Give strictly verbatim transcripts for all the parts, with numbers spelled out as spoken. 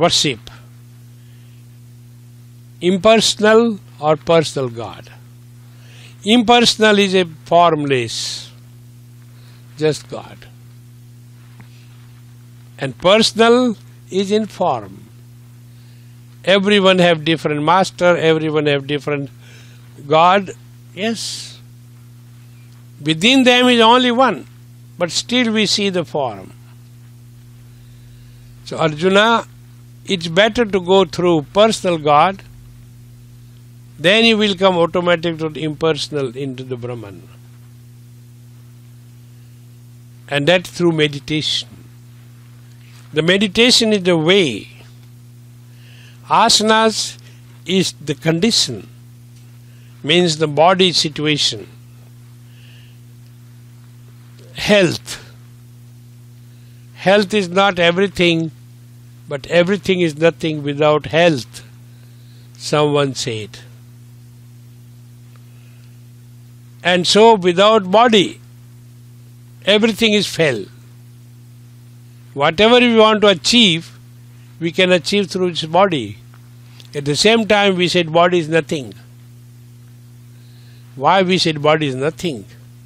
worship impersonal or personal God. Impersonal is a formless, just God. And personal is in form. Everyone have different master, everyone have different God. Yes. Within them is only one, but still we see the form. So Arjuna, it's better to go through personal God, then you will come automatic to the impersonal into the Brahman. And that through meditation. The meditation is the way. Asanas is the condition, means the body situation. Health. Health is not everything, but everything is nothing without health, someone said. And so without body, everything is fell. Whatever we want to achieve, we can achieve through its body. At the same time, we said body is nothing. Why we said body is nothing?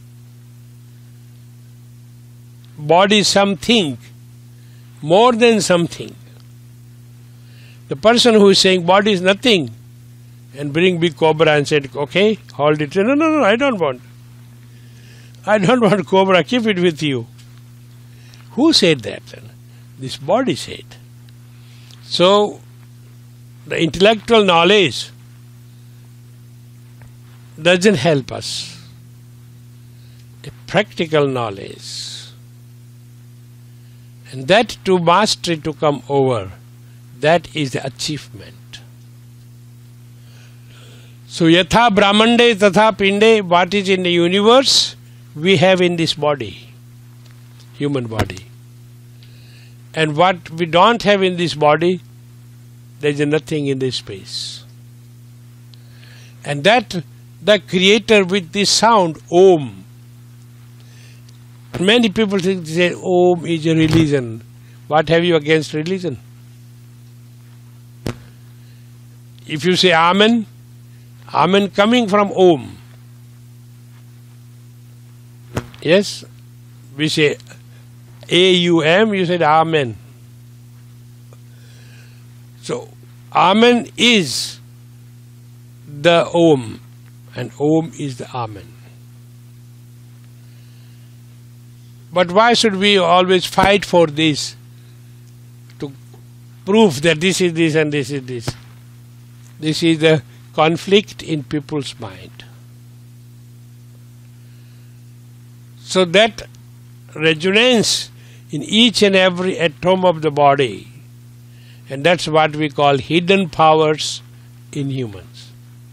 Body is something, more than something. The person who is saying body is nothing and bring big cobra and said, okay, hold it. No, no, no, I don't want. I don't want cobra, keep it with you. Who said that? This body said. So, the intellectual knowledge doesn't help us. A practical knowledge. And that to mastery to come over, that is the achievement. So, yatha brahmande tatha pinde, what is in the universe, we have in this body, human body. And what we don't have in this body, there is nothing in this space. And that the creator with this sound, Om. Many people think say Om is a religion. What have you against religion? If you say Amen, Amen coming from Om. Yes, we say A U M, you said Amen. So, Amen is the Om, and Om is the Amen. But why should we always fight for this? To prove that this is this and this is this. This is the conflict in people's mind. So that resonance in each and every atom of the body, and that's what we call hidden powers in humans.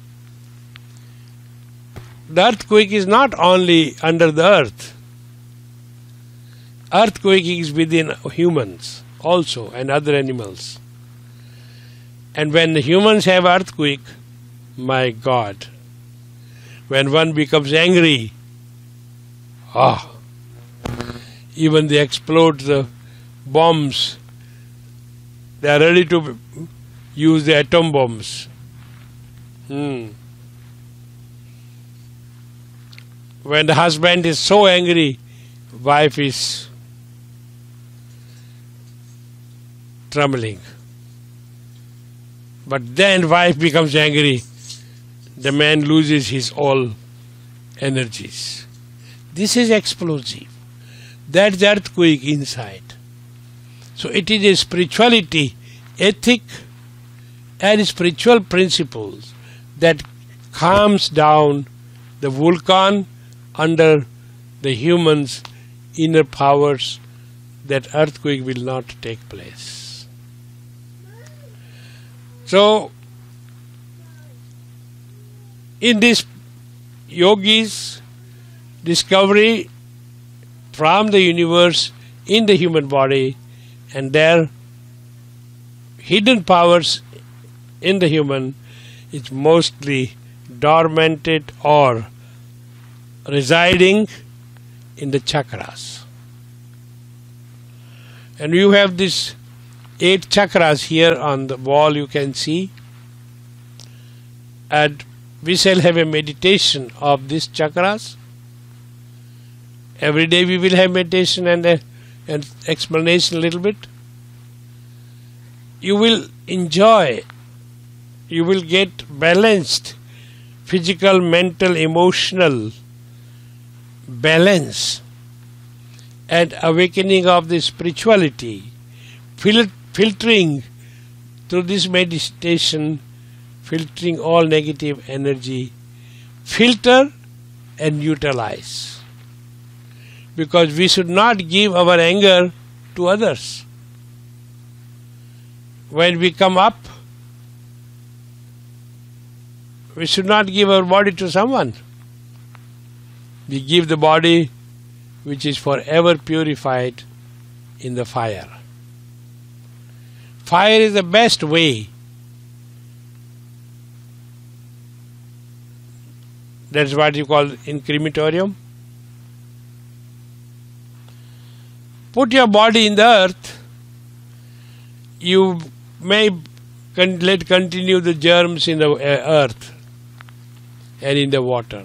The earthquake is not only under the earth. Earthquake is within humans also and other animals. And when the humans have earthquake, my God, when one becomes angry, ah, even they explode the bombs. They are ready to use the atom bombs. Hmm. When the husband is so angry, wife is trembling. But then wife becomes angry, the man loses his all energies. This is explosive. That's the earthquake inside. So it is a spirituality, ethic and spiritual principles that calms down the volcano under the human's inner powers, that earthquake will not take place. So, in this yogis discovery from the universe in the human body and their hidden powers in the human is mostly dormanted or residing in the chakras. And you have this eight chakras here on the wall you can see, and we shall have a meditation of these chakras. Every day we will have meditation and a, an explanation a little bit. You will enjoy, you will get balanced physical, mental, emotional balance and awakening of the spirituality, fil filtering through this meditation, filtering all negative energy, filter and neutralize. Because we should not give our anger to others. When we come up, we should not give our body to someone. We give the body which is forever purified in the fire. Fire is the best way. That's what you call in crematorium. Put your body in the earth, you may con let continue the germs in the uh, earth and in the water.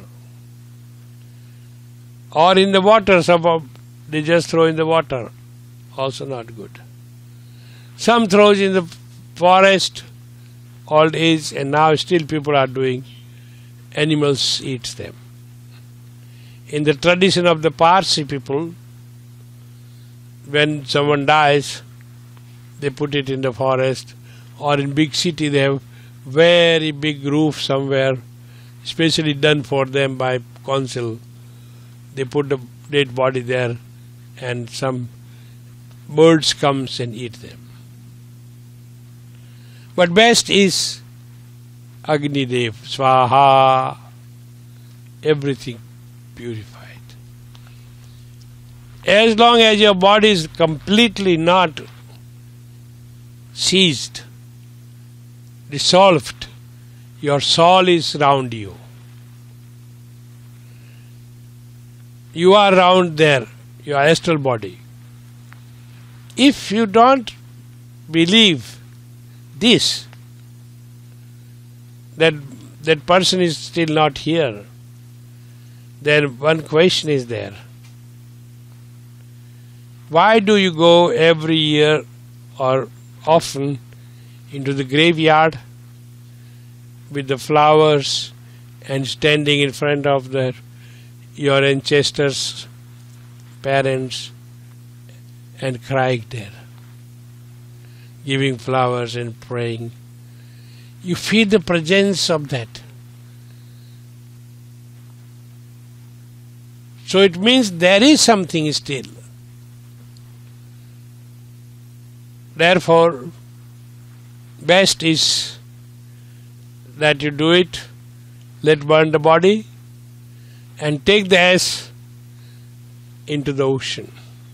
Or in the water, some they just throw in the water, also not good. Some throws in the forest, old age, and now still people are doing, animals eat them. In the tradition of the Parsi people, when someone dies, they put it in the forest, or in big city they have very big roof somewhere, specially done for them by council. They put the dead body there and some birds comes and eat them. But best is Agni Dev, Swaha, everything purified. As long as your body is completely not seized, dissolved, your soul is round you. You are round there, your astral body. If you don't believe this, that that person is still not here, then one question is there. Why do you go every year or often into the graveyard with the flowers and standing in front of the, your ancestors, parents, and crying there, giving flowers and praying? You feel the presence of that. So it means there is something still. Therefore, best is that you do it, let burn the body, and take the ash into the ocean.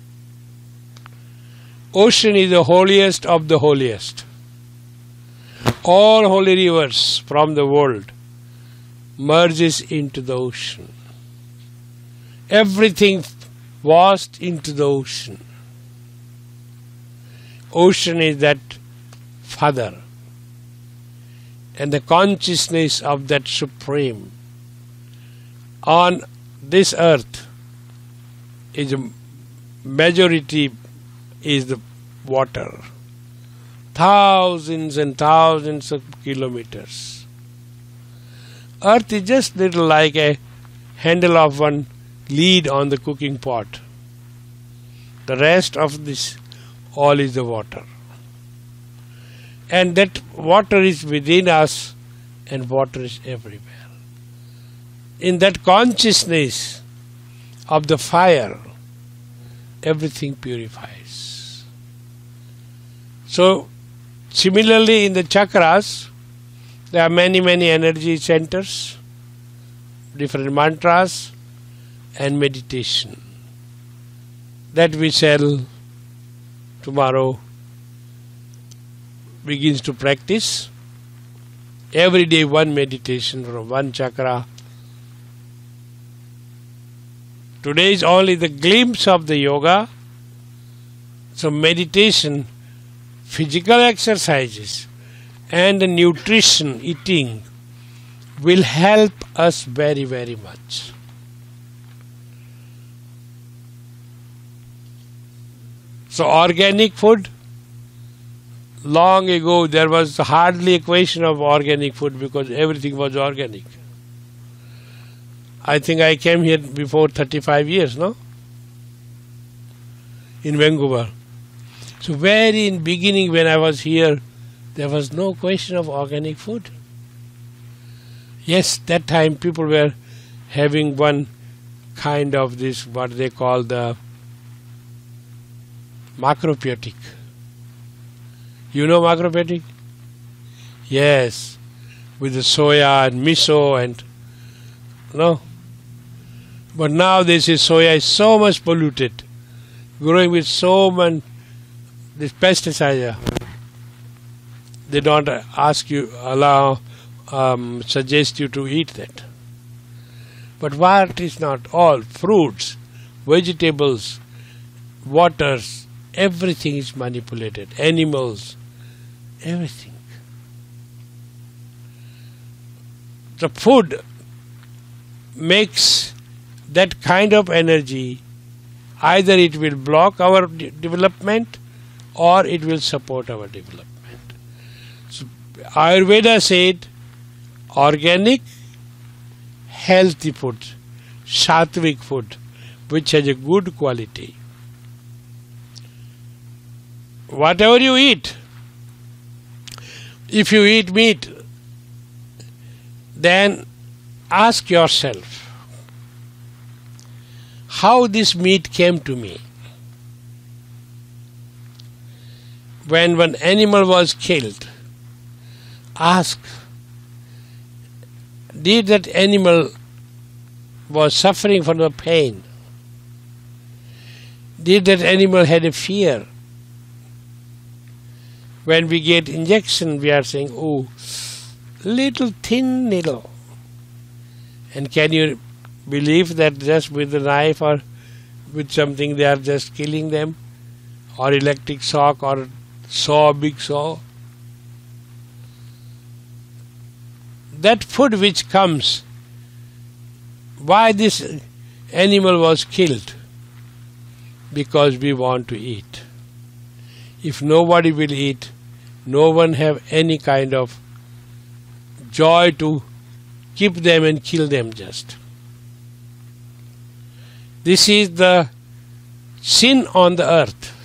Ocean is the holiest of the holiest. All holy rivers from the world merges into the ocean. Everything washed into the ocean. Ocean is that Father, and the consciousness of that Supreme on this earth is a majority is the water. Thousands and thousands of kilometers. Earth is just little like a handle of one lid on the cooking pot. The rest of this all is the water. And that water is within us and water is everywhere. In that consciousness of the fire, everything purifies. So, similarly in the chakras, there are many, many energy centers, different mantras and meditation that we shall tomorrow begins to practice. Every day one meditation from one chakra. Today is only the glimpse of the yoga. So meditation physical exercises and nutrition, eating, will help us very, very much. So organic food, long ago there was hardly a question of organic food because everything was organic. I think I came here before thirty-five years, no? In Vancouver. So very in beginning when I was here, there was no question of organic food. Yes, that time people were having one kind of this, what they call the macrobiotic. You know macrobiotic? Yes, with the soya and miso and, no? But now they say soya is so much polluted, growing with so much this pesticide. They don't ask you, allow, um, suggest you to eat that. But what is not all? Fruits, vegetables, waters, everything is manipulated. Animals, everything. The food makes that kind of energy, either it will block our de development or it will support our development. So Ayurveda said organic, healthy food, sattvic food, which has a good quality. Whatever you eat, if you eat meat, then ask yourself, how this meat came to me. When one animal was killed, ask, did that animal was suffering from the pain? Did that animal had a fear? When we get injection, we are saying, oh, little thin needle. And can you believe that just with a knife or with something they are just killing them? Or electric shock or saw, big saw? That food which comes, why this animal was killed? Because we want to eat. If nobody will eat, no one have any kind of joy to keep them and kill them just. This is the sin on the earth.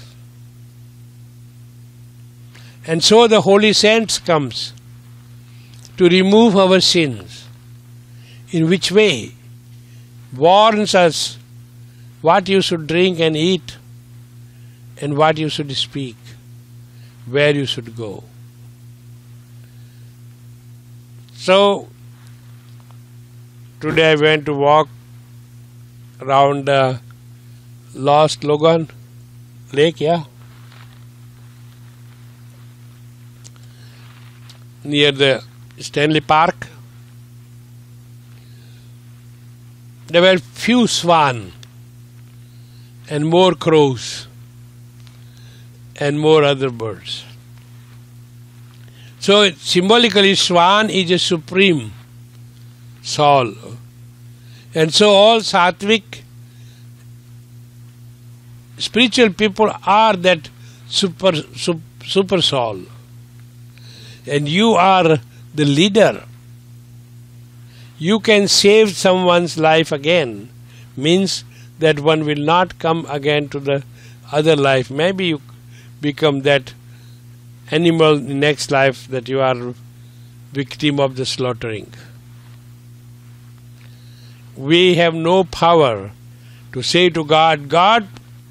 And so the holy saints comes to remove our sins. In which way? Warns us what you should drink and eat and what you should speak, where you should go. So, today I went to walk around uh, Lost Logan Lake, yeah? Near the Stanley Park. There were few swan and more crows and more other birds. So symbolically swan is a supreme soul. And so all sattvic spiritual people are that super, super, super soul. And you are the leader. You can save someone's life again. Means that one will not come again to the other life. Maybe you become that animal in the next life that you are victim of the slaughtering. We have no power to say to God, God,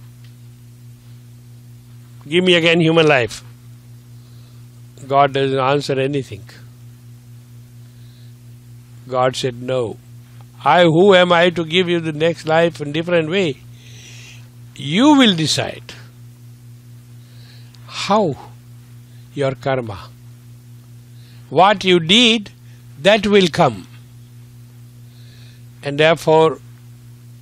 give me again human life. God doesn't answer anything. God said, no. I, who am I to give you the next life in different way? You will decide how your karma. What you did, that will come. And therefore,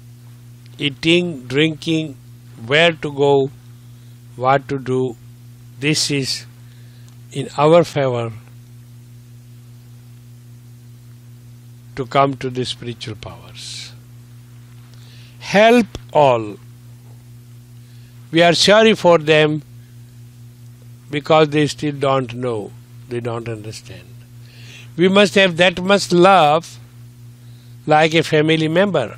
eating, drinking, where to go, what to do, this is in our favor to come to the spiritual powers. Help all. We are sorry for them because they still don't know, they don't understand. We must have that much love like a family member.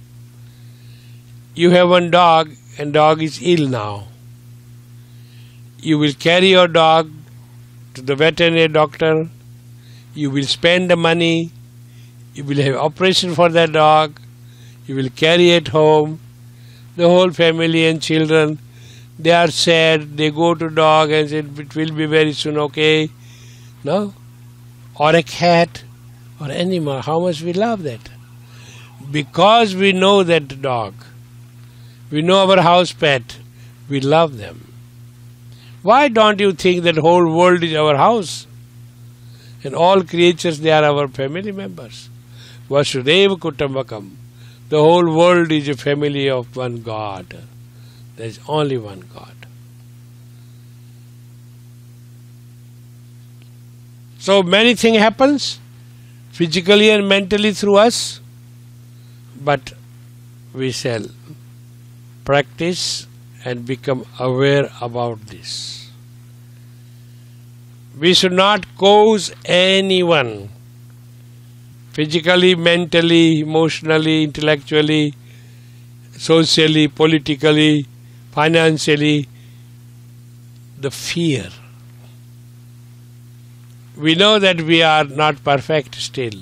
You have one dog and dog is ill now. You will carry your dog to the veterinary doctor, you will spend the money, you will have operation for that dog, you will carry it home, the whole family and children, they are sad, they go to dog and say it will be very soon okay. No? Or a cat or animal, how much we love that. Because we know that dog, we know our house pet, we love them. Why don't you think that whole world is our house? And all creatures, they are our family members. Vasudeva Kutumbakam. The whole world is a family of one God. There is only one God. So many things happens physically and mentally through us, but we shall practice and become aware about this. We should not cause anyone physically, mentally, emotionally, intellectually, socially, politically, financially, the fear. We know that we are not perfect still.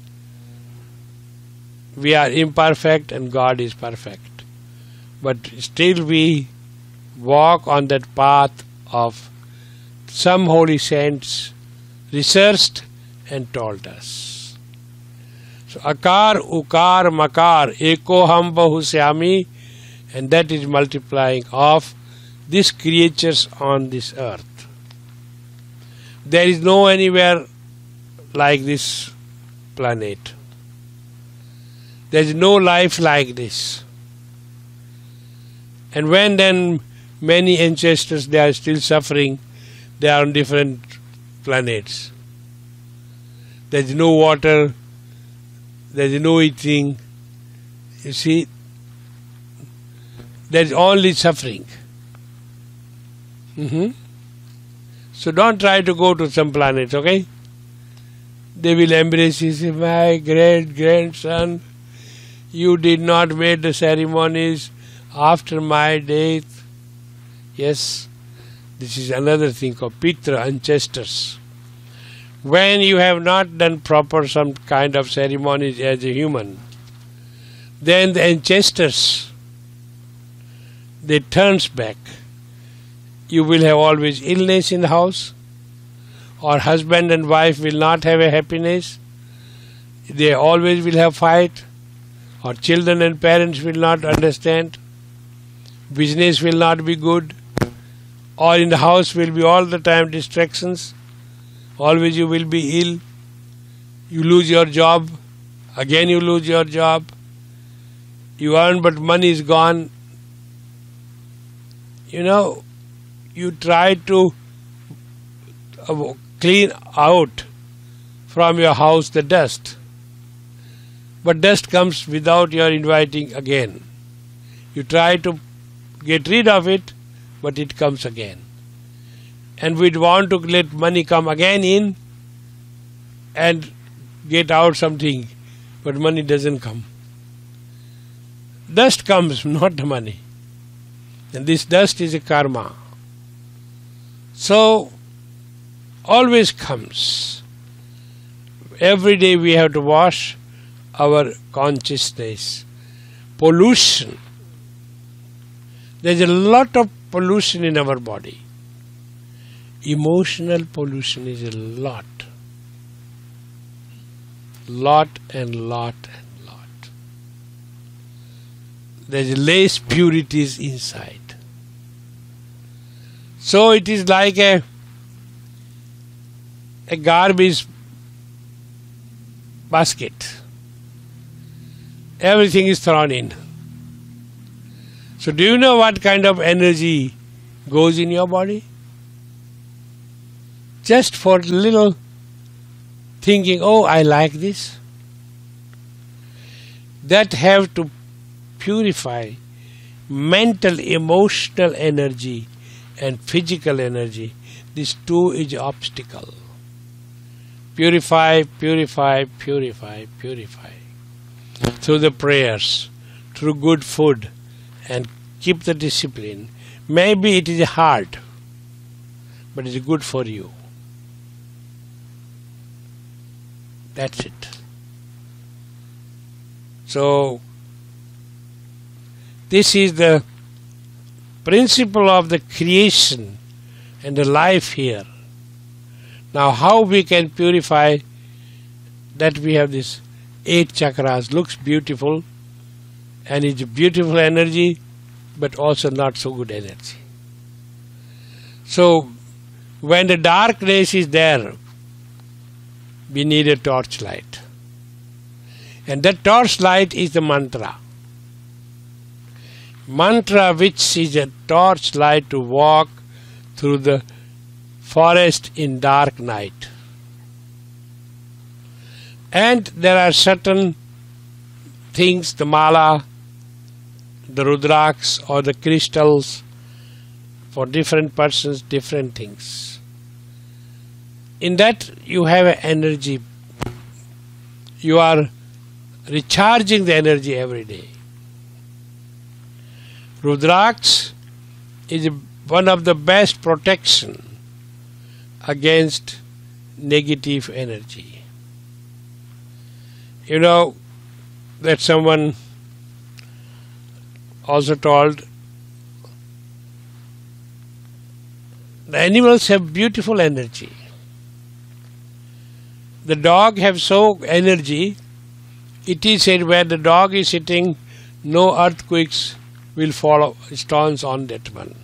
We are imperfect and God is perfect. But still we walk on that path of some holy saints researched and told us. So akar, ukar, makar, eko ham bahusyami, and that is multiplying of these creatures on this earth. There is no anywhere like this planet. There is no life like this. And when then many ancestors, they are still suffering, they are on different planets. There is no water, there is no eating. You see, there is only suffering. Mm-hmm. So don't try to go to some planets, okay? They will embrace you, say, my great grandson, you did not make the ceremonies after my death. Yes, this is another thing called Pitra, ancestors. When you have not done proper some kind of ceremonies as a human, then the ancestors, they turns back. You will have always illness in the house, or husband and wife will not have a happiness. They always will have fight, or children and parents will not understand. Business will not be good, or in the house will be all the time distractions. Always you will be ill. You lose your job, again you lose your job. You earn but money is gone. You know, you try to clean out from your house the dust, but dust comes without your inviting again. You try to get rid of it, but it comes again. And we'd want to let money come again in and get out something, but money doesn't come. Dust comes, not the money. And this dust is a karma. So, always comes. Every day we have to wash our consciousness. Pollution. There's a lot of pollution in our body. Emotional pollution is a lot. Lot and lot and lot. There's less purities inside. So it is like a, a garbage basket. Everything is thrown in. So do you know what kind of energy goes in your body? just for little thinking, oh, I like this. That have to purify mental, emotional energy and physical energy. These two is obstacle. Purify, purify, purify, purify. Through the prayers, through good food, and keep the discipline. Maybe it is hard, but it is good for you. That's it. So, this is the principle of the creation and the life here. Now, how we can purify that? We have this eight chakras, looks beautiful, and it's beautiful energy, but also not so good energy. So, when the darkness is there, we need a torchlight. And that torchlight is the mantra. Mantra, which is a torchlight to walk through the forest in dark night. And there are certain things, the mala, the rudraks or the crystals, for different persons, different things. In that you have an energy. You are recharging the energy every day. Rudraks is one of the best protection against negative energy. You know that someone also told the animals have beautiful energy. The dog have so energy, it is said where the dog is sitting, no earthquakes will fall stones on that one.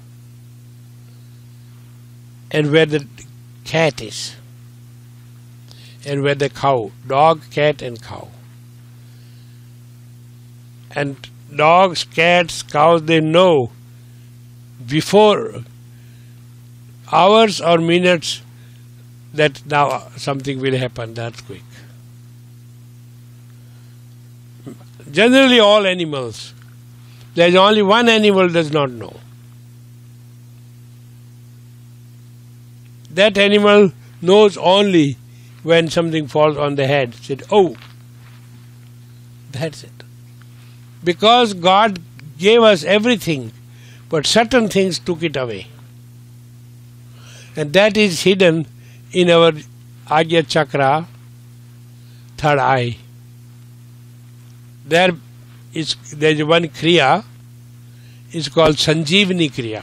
And where the cat is, and where the cow, dog, cat and cow. And dogs, cats, cows, they know before hours or minutes that now something will happen, the earthquake. Generally all animals. There is only one animal does not know. That animal knows only when something falls on the head. Said, oh, that's it. Because God gave us everything, but certain things took it away. And that is hidden in our Agya Chakra, third eye. There is there is one Kriya, is called Sanjeevani Kriya.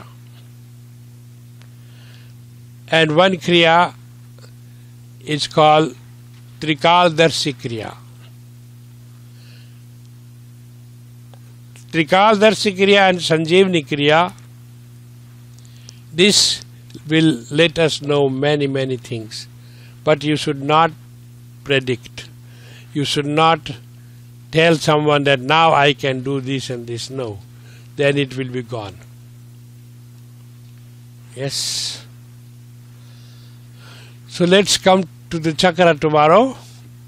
And one Kriya is called Trikaldarshi Kriya. Trikaldarshi Kriya and Sanjeevani Kriya, this will let us know many, many things. But you should not predict. You should not tell someone that now I can do this and this. No. Then it will be gone. Yes. So let's come to the chakra tomorrow.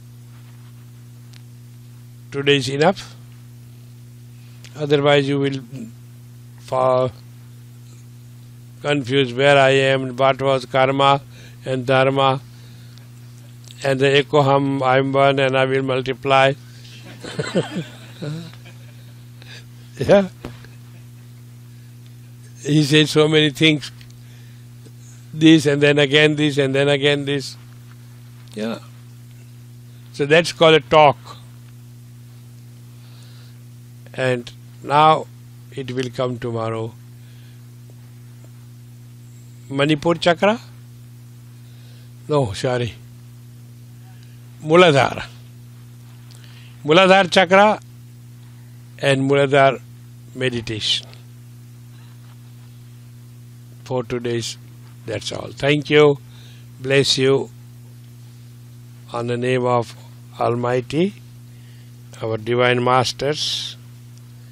Today is enough. Otherwise you will fall confused where I am, what was karma and dharma, and the ekoham, I am one and I will multiply. Yeah. He said so many things. This and then again this and then again this. Yeah. So that's called a talk. And now it will come tomorrow. Manipur chakra? No, sorry. Muladhara. Muladhara chakra and Muladhara meditation. For today's, that's all. Thank you. Bless you. On the name of Almighty, our Divine Masters.